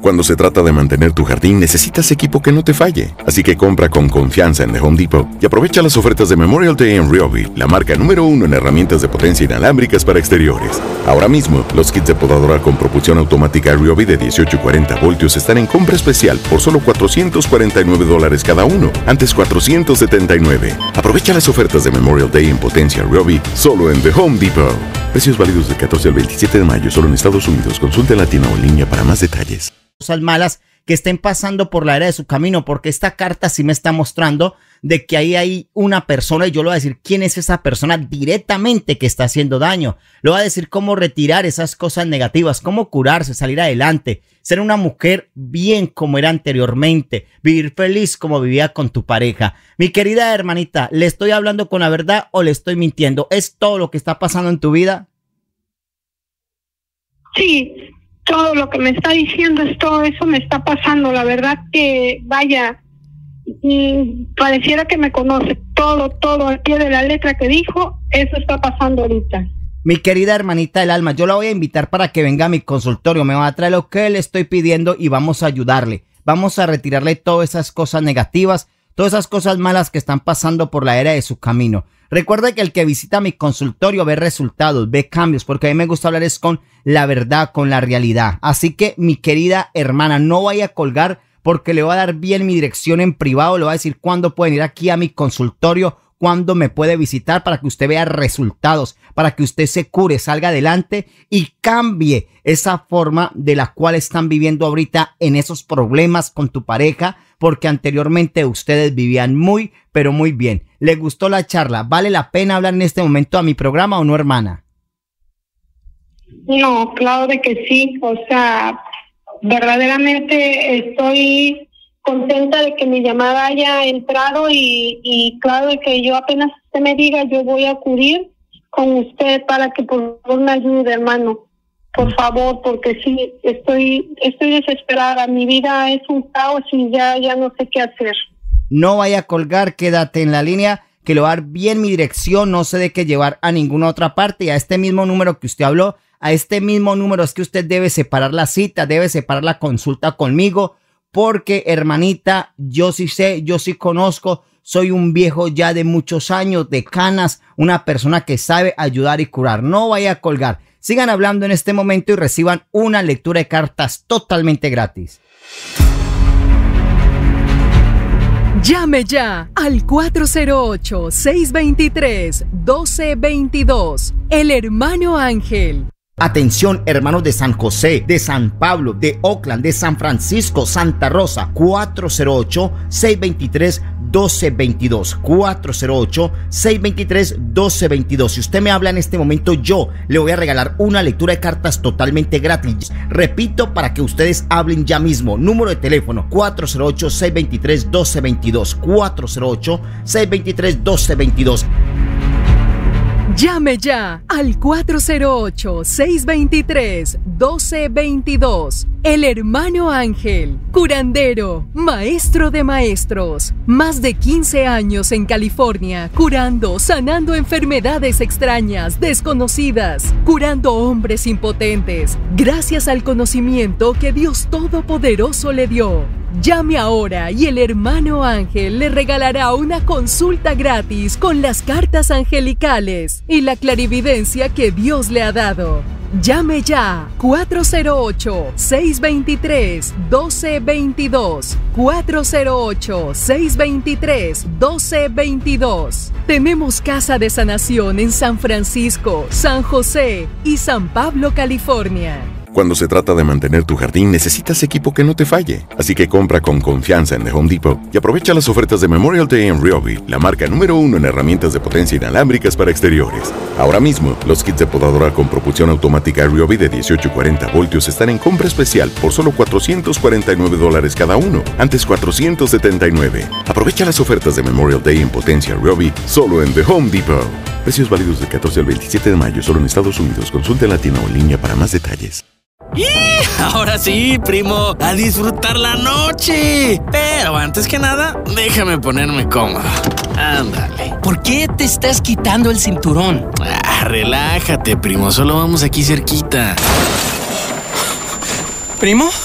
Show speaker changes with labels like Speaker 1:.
Speaker 1: Cuando se trata de mantener tu jardín, necesitas equipo que no te falle. Así que compra con confianza en The Home Depot y aprovecha las ofertas de Memorial Day en Ryobi, la marca número 1 en herramientas de potencia inalámbricas para exteriores. Ahora mismo, los kits de podadora con propulsión automática Ryobi de 18 y 40 voltios están en compra especial por solo $449 cada uno, antes $479. Aprovecha las ofertas de Memorial Day en potencia Ryobi solo en The Home Depot. Precios válidos del 14 al 27 de mayo solo en Estados Unidos. Consulte en la tienda o en línea para más detalles.
Speaker 2: Cosas malas que estén pasando por la era de su camino, porque esta carta sí me está mostrando de que ahí hay una persona, y yo le voy a decir quién es esa persona directamente que está haciendo daño. Le voy a decir cómo retirar esas cosas negativas, cómo curarse, salir adelante, ser una mujer bien como era anteriormente, vivir feliz como vivía con tu pareja. Mi querida hermanita, ¿le estoy hablando con la verdad o le estoy mintiendo? ¿Es todo lo que está pasando en tu vida?
Speaker 3: Sí, todo lo que me está diciendo es todo eso me está pasando. La verdad que, vaya, pareciera que me conoce todo al pie de la letra que dijo. Eso está pasando ahorita.
Speaker 2: Mi querida hermanita del alma, yo la voy a invitar para que venga a mi consultorio. Me va a traer lo que le estoy pidiendo y vamos a ayudarle. Vamos a retirarle todas esas cosas negativas, todas esas cosas malas que están pasando por la era de su camino. Recuerde que el que visita mi consultorio ve resultados, ve cambios, porque a mí me gusta hablar es con la verdad, con la realidad. Así que, mi querida hermana, no vaya a colgar, porque le voy a dar bien mi dirección en privado. Le voy a decir cuándo pueden ir aquí a mi consultorio, cuándo me puede visitar, para que usted vea resultados, para que usted se cure, salga adelante y cambie esa forma de la cual están viviendo ahorita en esos problemas con tu pareja, porque anteriormente ustedes vivían muy, pero muy bien. ¿Le gustó la charla? ¿Vale la pena hablar en este momento a mi programa o no, hermana?
Speaker 3: No, claro de que sí. O sea, verdaderamente estoy contenta de que mi llamada haya entrado y claro de que yo apenas usted me diga, yo voy a acudir con usted para que por favor me ayude, hermano. Por favor, porque sí, estoy desesperada. Mi vida es un caos y ya no sé qué hacer.
Speaker 2: No vaya a colgar, quédate en la línea, que le voy a dar bien mi dirección. No se deje llevar a ninguna otra parte. Y a este mismo número que usted habló, a este mismo número es que usted debe separar la cita, debe separar la consulta conmigo. Porque, hermanita, yo sí sé, yo sí conozco, soy un viejo ya de muchos años, de canas, una persona que sabe ayudar y curar. No vaya a colgar. Sigan hablando en este momento y reciban una lectura de cartas totalmente gratis.
Speaker 4: Llame ya al 408-623-1222. El Hermano Ángel.
Speaker 2: Atención, hermanos de San José, de San Pablo, de Oakland, de San Francisco, Santa Rosa. 408-623-1222. 408-623-1222. Si usted me habla en este momento, yo le voy a regalar una lectura de cartas totalmente gratis. Repito, para que ustedes hablen ya mismo. Número de teléfono 408-623-1222. 408-623-1222.
Speaker 4: Llame ya al 408-623-1222. El Hermano Ángel, curandero, maestro de maestros. Más de 15 años en California, curando, sanando enfermedades extrañas, desconocidas, curando hombres impotentes, gracias al conocimiento que Dios Todopoderoso le dio. Llame ahora y el Hermano Ángel le regalará una consulta gratis con las cartas angelicales y la clarividencia que Dios le ha dado. Llame ya 408-623-1222. 408-623-1222. Tenemos casa de sanación en San Francisco, San José y San Pablo, California.
Speaker 1: Cuando se trata de mantener tu jardín, necesitas equipo que no te falle. Así que compra con confianza en The Home Depot y aprovecha las ofertas de Memorial Day en Ryobi, la marca número 1 en herramientas de potencia inalámbricas para exteriores. Ahora mismo, los kits de podadora con propulsión automática Ryobi de 18 y 40 voltios están en compra especial por solo $449 cada uno, antes $479. Aprovecha las ofertas de Memorial Day en potencia Ryobi solo en The Home Depot. Precios válidos del 14 al 27 de mayo solo en Estados Unidos. Consulte en la tienda o en línea para más detalles.
Speaker 5: Ahora sí, primo, a disfrutar la noche. Pero antes que nada, déjame ponerme cómodo. Ándale.
Speaker 6: ¿Por qué te estás quitando el cinturón?
Speaker 5: Relájate, primo, solo vamos aquí cerquita.
Speaker 6: ¿Primo?